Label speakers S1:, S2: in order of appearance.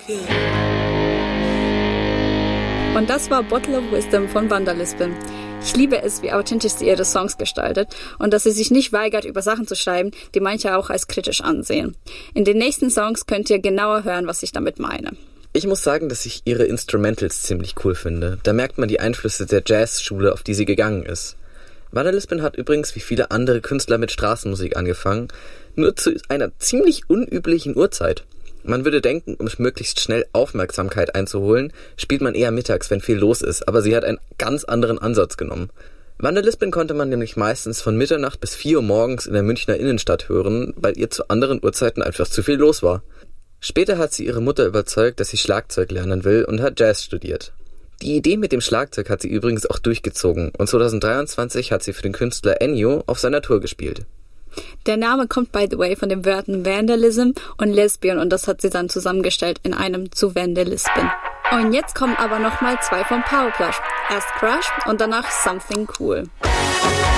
S1: Und das war Bottle of Wisdom von Vandalism. Ich liebe es, wie authentisch sie ihre Songs gestaltet und dass sie sich nicht weigert, über Sachen zu schreiben, die manche auch als kritisch ansehen. In den nächsten Songs könnt ihr genauer hören, was ich damit meine.
S2: Ich muss sagen, dass ich ihre Instrumentals ziemlich cool finde. Da merkt man die Einflüsse der Jazzschule, auf die sie gegangen ist. Vandalism hat übrigens wie viele andere Künstler mit Straßenmusik angefangen, nur zu einer ziemlich unüblichen Uhrzeit. Man würde denken, um möglichst schnell Aufmerksamkeit einzuholen, spielt man eher mittags, wenn viel los ist, aber sie hat einen ganz anderen Ansatz genommen. Vandalism konnte man nämlich meistens von Mitternacht bis 4 Uhr morgens in der Münchner Innenstadt hören, weil ihr zu anderen Uhrzeiten einfach zu viel los war. Später hat sie ihre Mutter überzeugt, dass sie Schlagzeug lernen will und hat Jazz studiert. Die Idee mit dem Schlagzeug hat sie übrigens auch durchgezogen und 2023 hat sie für den Künstler Ennio auf seiner Tour gespielt.
S1: Der Name kommt, by the way, von den Wörtern Vandalism und Lesbian und das hat sie dann zusammengestellt in einem zu Vandalism. Und jetzt kommen aber nochmal 2 von Powerplush. Erst Crush und danach Something Cool.